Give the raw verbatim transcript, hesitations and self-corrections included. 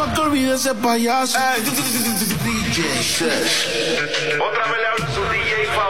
Pa' que olvide ese payaso. D J Sesh. Otra vez le hablo su D J